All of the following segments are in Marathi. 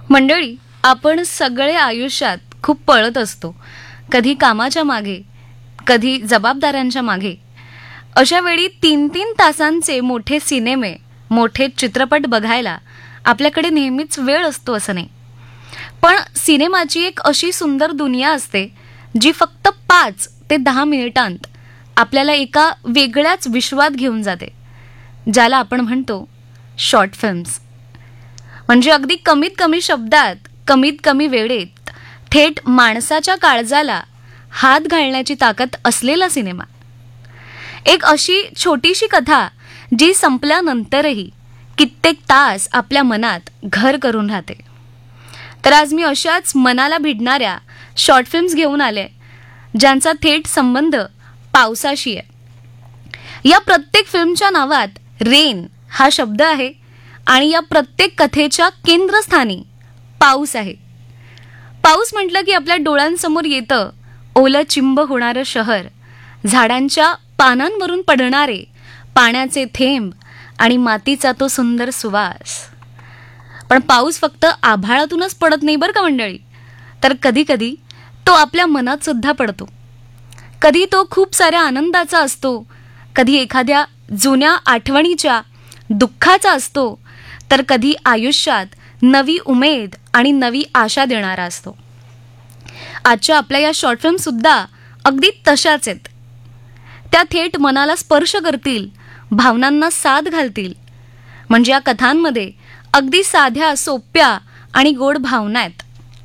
मंडळी, आपण सगळे आयुष्यात खूप पळत असतो. कधी कामाच्या मागे, कधी जबाबदाऱ्यांच्या मागे. अशा वेळी 3-3 तासांचे मोठे सिनेमे, मोठे चित्रपट बघायला आपल्याकडे नेहमीच वेळ असतो असं नाही. पण सिनेमाची एक अशी सुंदर दुनिया असते जी फक्त 5 ते 10 मिनिटांत आपल्याला एका वेगळ्याच विश्वात घेऊन जाते, ज्याला आपण म्हणतो शॉर्ट फिल्म्स. म्हणजे अगदी कमीत कमी शब्दात, कमीत कमी वेळेत थेट माणसाच्या काळजाला हात घालण्याची ताकद असलेला सिनेमा. एक अशी छोटीशी कथा जी संपल्यानंतरही कित्येक तास आपल्या मनात घर करून राहते. तर आज मी अशाच मनाला भिडणाऱ्या शॉर्ट फिल्म्स घेऊन आले, ज्यांचा थेट संबंध पावसाशी आहे. या प्रत्येक फिल्मच्या नावात रेन हा शब्द आहे आणि या प्रत्येक कथेच्या केंद्रस्थानी पाऊस आहे. पाऊस म्हटलं की आपल्या डोळ्यांसमोर येतं ओलं चिंब होणारं शहर, झाडांच्या पानांवरून पडणारे पाण्याचे थेंब आणि मातीचा तो सुंदर सुवास. पण पाऊस फक्त आभाळातूनच पडत नाही बरं का मंडळी, तर कधी कधी तो आपल्या मनात सुद्धा पडतो. कधी तो खूप साऱ्या आनंदाचा असतो, कधी एखाद्या जुन्या आठवणीच्या दुःखाचा असतो, तर कधी आयुष्यात नवी उमेद आणि नवी आशा देणारा असतो. आजच्या आपल्या या शॉर्ट फिल्म सुद्धा अगदी तशाच आहेत. त्या थेट मनाला स्पर्श करतील, भावनांना साथ घालतील. म्हणजे या कथांमध्ये अगदी साध्या, सोप्या आणि गोड भावना आहेत.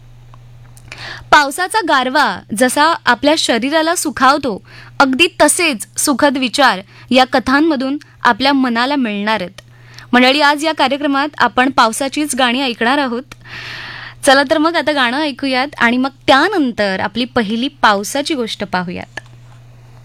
पावसाचा गारवा जसा आपल्या शरीराला सुखावतो, अगदी तसेच सुखद विचार या कथांमधून आपल्या मनाला मिळणार आहेत. मंडळी, आज या कार्यक्रमात आपण पावसाचीच गाणी ऐकणार आहोत. चला तर मग आता गाणं ऐकूयात आणि मग त्यानंतर आपली पहिली पावसाची गोष्ट पाहूयात.